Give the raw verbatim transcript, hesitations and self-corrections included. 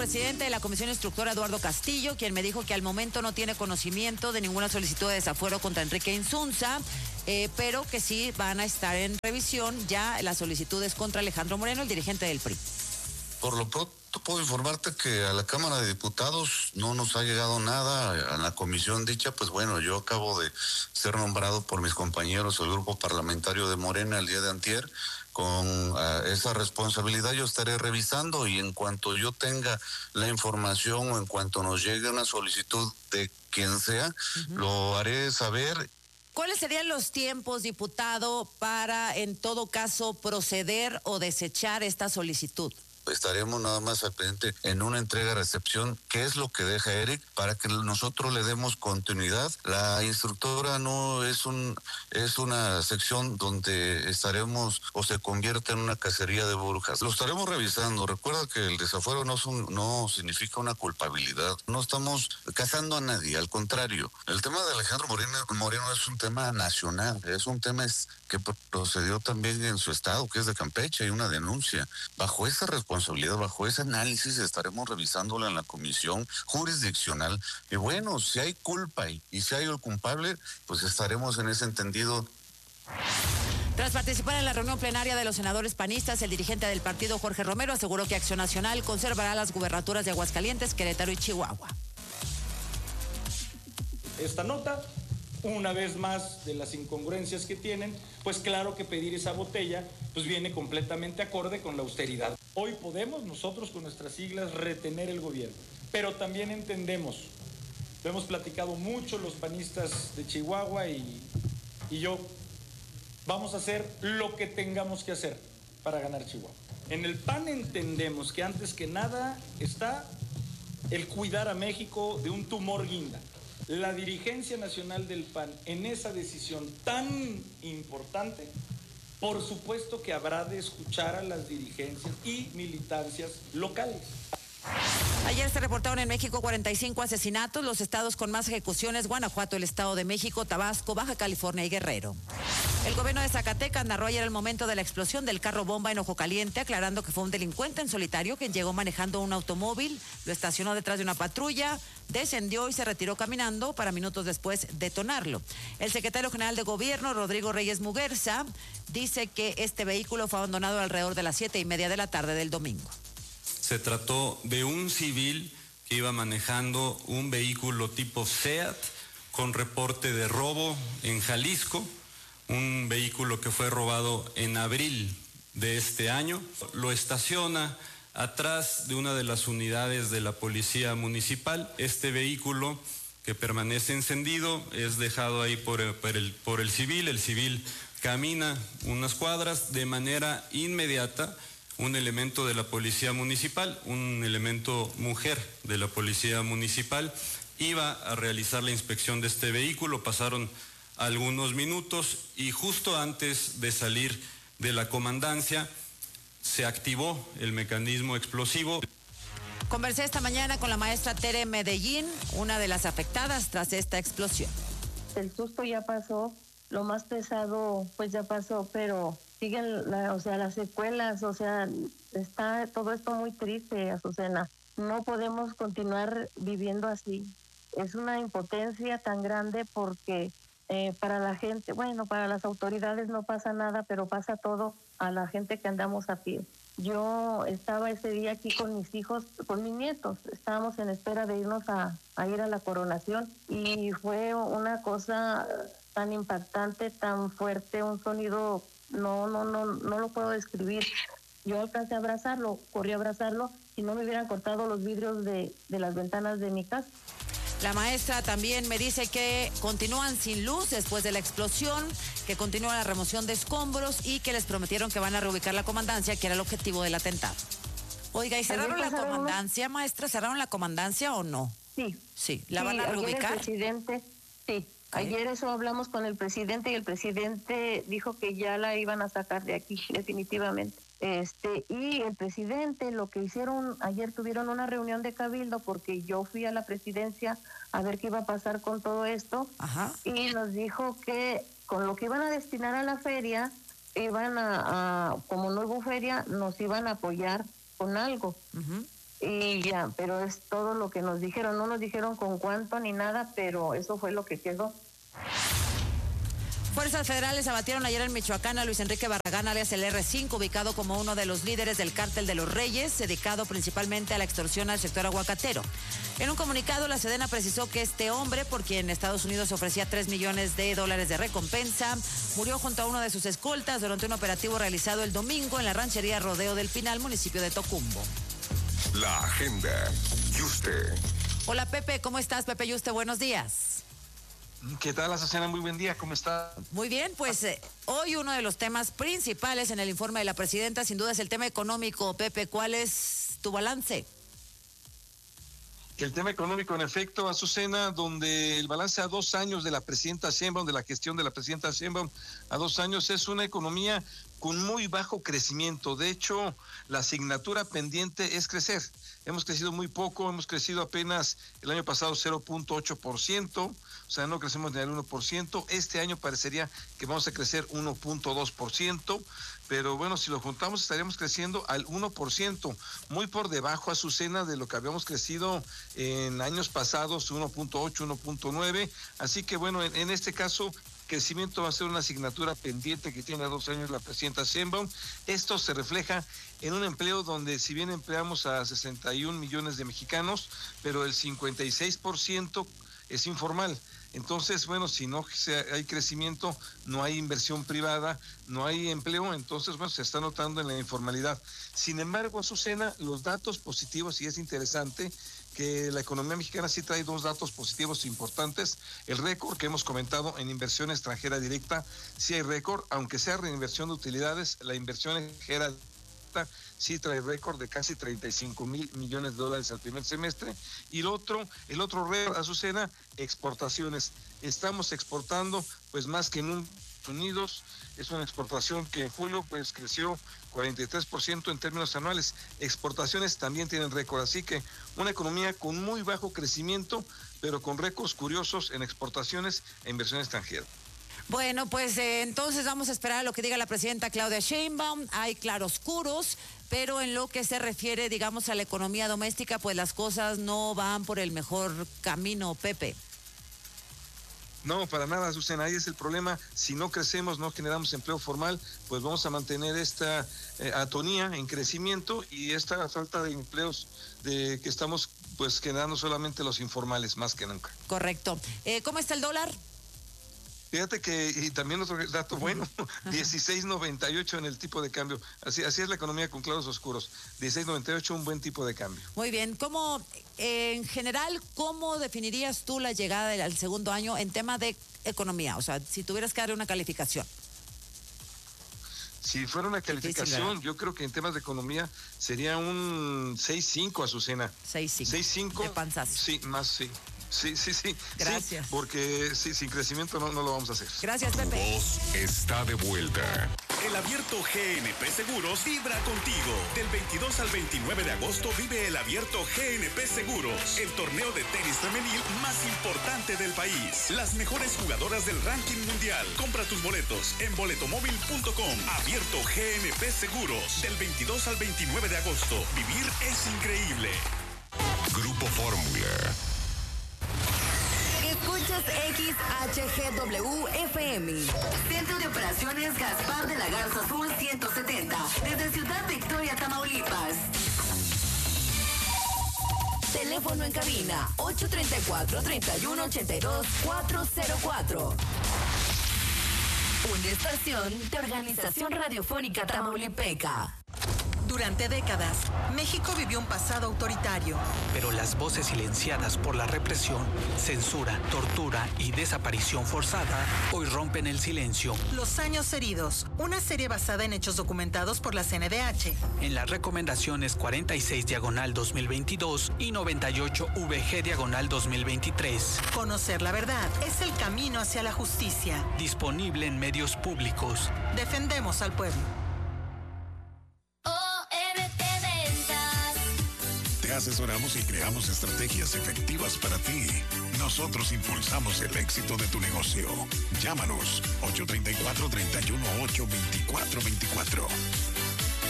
presidente de la Comisión Instructora, Eduardo Castillo, quien me dijo que al momento no tiene conocimiento de ninguna solicitud de desafuero contra Enrique Insunza, eh, pero que sí van a estar en revisión ya las solicitudes contra Alejandro Moreno, el dirigente del P R I. Por lo pronto puedo informarte que a la Cámara de Diputados no nos ha llegado nada. A la comisión dicha, pues bueno, yo acabo de ser nombrado por mis compañeros del grupo parlamentario de Morena el día de antier. Con uh, esa responsabilidad yo estaré revisando, y en cuanto yo tenga la información o en cuanto nos llegue una solicitud de quien sea, uh-huh, lo haré saber. ¿Cuáles serían los tiempos, diputado, para en todo caso proceder o desechar esta solicitud? Estaremos nada más al pendiente en una entrega-recepción, que es lo que deja Eric, para que nosotros le demos continuidad. La instructora no es un es una sección donde estaremos o se convierte en una cacería de brujas. Lo estaremos revisando. Recuerda que el desafuero no, son, no significa una culpabilidad. No estamos cazando a nadie, al contrario. El tema de Alejandro Moreno, Moreno es un tema nacional, es un tema que procedió también en su estado, que es de Campeche. Hay una denuncia. Bajo esa responsabilidad, bajo ese análisis, estaremos revisándola en la comisión jurisdiccional. Y bueno, si hay culpa y, y si hay el culpable, pues estaremos en ese entendido. Tras participar en la reunión plenaria de los senadores panistas, el dirigente del partido, Jorge Romero, aseguró que Acción Nacional conservará las gubernaturas de Aguascalientes, Querétaro y Chihuahua. Esta nota, una vez más, de las incongruencias que tienen, pues claro que pedir esa botella pues viene completamente acorde con la austeridad. Hoy podemos nosotros con nuestras siglas retener el gobierno, pero también entendemos, lo hemos platicado mucho los panistas de Chihuahua y, y yo, vamos a hacer lo que tengamos que hacer para ganar Chihuahua. En el P A N entendemos que antes que nada está el cuidar a México de un tumor guinda. La dirigencia nacional del P A N en esa decisión tan importante, por supuesto que habrá de escuchar a las dirigencias y militancias locales. Ayer se reportaron en México cuarenta y cinco asesinatos, los estados con más ejecuciones: Guanajuato, el Estado de México, Tabasco, Baja California y Guerrero. El gobierno de Zacatecas narró ayer el momento de la explosión del carro bomba en Ojo Caliente, aclarando que fue un delincuente en solitario quien llegó manejando un automóvil, lo estacionó detrás de una patrulla, descendió y se retiró caminando para minutos después detonarlo. El secretario general de Gobierno, Rodrigo Reyes Muguerza, dice que este vehículo fue abandonado alrededor de las siete y media de la tarde del domingo. Se trató de un civil que iba manejando un vehículo tipo SEAT con reporte de robo en Jalisco, un vehículo que fue robado en abril de este año. Lo estaciona atrás de una de las unidades de la policía municipal. Este vehículo, que permanece encendido, es dejado ahí por el, por el, por el civil. El civil camina unas cuadras. De manera inmediata, un elemento de la policía municipal, un elemento mujer de la policía municipal, iba a realizar la inspección de este vehículo. Pasaron algunos minutos y justo antes de salir de la comandancia se activó el mecanismo explosivo. Conversé esta mañana con la maestra Tere Medellín, una de las afectadas tras esta explosión. El susto ya pasó, lo más pesado pues ya pasó, pero siguen la, o sea, las secuelas, o sea, está todo esto muy triste, Azucena. No podemos continuar viviendo así. Es una impotencia tan grande porque eh, para la gente, bueno, para las autoridades no pasa nada, pero pasa todo a la gente que andamos a pie. Yo estaba ese día aquí con mis hijos, con mis nietos, estábamos en espera de irnos a, a ir a la coronación y fue una cosa tan impactante, tan fuerte, un sonido, no, no, no, no lo puedo describir. Yo alcancé a abrazarlo, corrí a abrazarlo y no me hubieran cortado los vidrios de, de las ventanas de mi casa. La maestra también me dice que continúan sin luz después de la explosión, que continúa la remoción de escombros y que les prometieron que van a reubicar la comandancia, que era el objetivo del atentado. Oiga, ¿y cerraron la comandancia, maestra? ¿Cerraron la comandancia o no? Sí. Sí, ¿la sí, van a reubicar? El presidente, sí. Okay. Ayer eso hablamos con el presidente y el presidente dijo que ya la iban a sacar de aquí definitivamente. Este, y el presidente lo que hicieron, ayer tuvieron una reunión de cabildo porque yo fui a la presidencia a ver qué iba a pasar con todo esto. Ajá. Y nos dijo que con lo que iban a destinar a la feria, iban a, a como no hubo feria, nos iban a apoyar con algo. Uh-huh. y ya, pero es todo lo que nos dijeron. No nos dijeron con cuánto ni nada, pero eso fue lo que quedó. Fuerzas federales abatieron ayer en Michoacán a Luis Enrique Barragán, alias el erre cinco, ubicado como uno de los líderes del cártel de los Reyes, dedicado principalmente a la extorsión al sector aguacatero. En un comunicado, la Sedena precisó que este hombre, por quien Estados Unidos ofrecía tres millones de dólares de recompensa, murió junto a uno de sus escoltas durante un operativo realizado el domingo en la ranchería Rodeo del Pinal, municipio de Tocumbo. La agenda. Yuste. Hola Pepe, ¿cómo estás? Pepe Yuste, buenos días. ¿Qué tal, Azucena? Muy buen día, ¿cómo está? Muy bien, pues eh, hoy uno de los temas principales en el informe de la presidenta sin duda es el tema económico. Pepe, ¿cuál es tu balance? El tema económico, en efecto, Azucena, donde el balance a dos años de la presidenta Sheinbaum, de la gestión de la presidenta Sheinbaum a dos años, es una economía con muy bajo crecimiento. De hecho, la asignatura pendiente es crecer. Hemos crecido muy poco, hemos crecido apenas el año pasado cero punto ocho por ciento, o sea, no crecemos ni al uno por ciento. Este año parecería que vamos a crecer uno punto dos por ciento, pero bueno, si lo juntamos estaríamos creciendo al uno por ciento, muy por debajo, Azucena, de lo que habíamos crecido en años pasados, uno punto ocho, uno punto nueve. Así que bueno, en, en este caso, crecimiento va a ser una asignatura pendiente que tiene a dos años la presidenta Sheinbaum. Esto se refleja en un empleo donde, si bien empleamos a sesenta y un millones de mexicanos, pero el cincuenta y seis por ciento es informal. Entonces, bueno, si no hay crecimiento, no hay inversión privada, no hay empleo, entonces, bueno, se está notando en la informalidad. Sin embargo, Azucena, los datos positivos, y es interesante que la economía mexicana sí trae dos datos positivos importantes. El récord que hemos comentado en inversión extranjera directa, sí hay récord, aunque sea reinversión de utilidades, la inversión extranjera sí trae récord de casi treinta y cinco mil millones de dólares al primer semestre. Y el otro, el otro récord, Azucena, exportaciones. Estamos exportando pues más que en Estados Unidos. Es una exportación que en julio pues creció cuarenta y tres por ciento en términos anuales. Exportaciones también tienen récord, así que una economía con muy bajo crecimiento, pero con récords curiosos en exportaciones e inversión extranjera. Bueno, pues eh, entonces vamos a esperar a lo que diga la presidenta Claudia Sheinbaum. Hay claroscuros, pero en lo que se refiere, digamos, a la economía doméstica, pues las cosas no van por el mejor camino, Pepe. No, para nada, Azucena, ahí es el problema. Si no crecemos, no generamos empleo formal, pues vamos a mantener esta eh, atonía en crecimiento y esta falta de empleos de que estamos pues generando solamente los informales, más que nunca. Correcto. Eh, ¿Cómo está el dólar? Fíjate que, y también otro dato bueno, dieciséis noventa y ocho en el tipo de cambio. Así, así es la economía con claros oscuros. dieciséis noventa y ocho, un buen tipo de cambio. Muy bien. ¿Cómo, eh, en general, cómo definirías tú la llegada del, al segundo año en tema de economía? O sea, si tuvieras que darle una calificación. Si fuera una calificación, sí, yo creo que en temas de economía sería un seis cinco, Azucena. seis cinco. seis cinco. De panzazo. Sí, más sí. Sí, sí, sí. Gracias. Sí, porque sí, sin crecimiento no, no lo vamos a hacer. Gracias, Pepe. Tu voz está de vuelta. El Abierto G N P Seguros vibra contigo. Del veintidós al veintinueve de agosto vive el Abierto G N P Seguros, el torneo de tenis femenil más importante del país. Las mejores jugadoras del ranking mundial. Compra tus boletos en boletomóvil punto com. Abierto G N P Seguros. Del veintidós al veintinueve de agosto. Vivir es increíble. Grupo Fórmula. Escuchas X H G W F M. Centro de Operaciones Gaspar de la Garza Sur ciento setenta. Desde Ciudad Victoria, Tamaulipas. Teléfono en cabina ocho tres cuatro, tres uno ocho dos, cuatro cero cuatro. Una estación de Organización Radiofónica Tamaulipeca. Durante décadas, México vivió un pasado autoritario. Pero las voces silenciadas por la represión, censura, tortura y desaparición forzada hoy rompen el silencio. Los años heridos, una serie basada en hechos documentados por la C N D H. En las recomendaciones cuarenta y seis diagonal dos mil veintidós y noventa y ocho V G diagonal dos mil veintitrés. Conocer la verdad es el camino hacia la justicia. Disponible en medios públicos. Defendemos al pueblo. Te asesoramos y creamos estrategias efectivas para ti. Nosotros impulsamos el éxito de tu negocio. Llámanos ocho tres cuatro, tres uno ocho, dos cuatro dos cuatro.